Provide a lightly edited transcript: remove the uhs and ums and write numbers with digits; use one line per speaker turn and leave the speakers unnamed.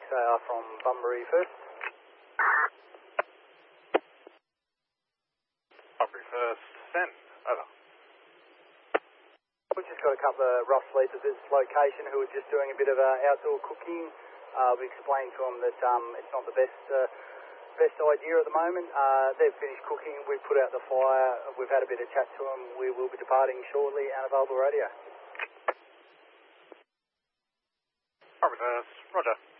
They are from Bunbury first.
Bunbury first, send. Over.
We've just got a couple of rough leads at this location who are just doing a bit of outdoor cooking. We explained to them that it's not the best idea at the moment. They've finished cooking. We've put out the fire. We've had a bit of chat to them. We will be departing shortly. Unavailable radio.
Bunbury first, roger.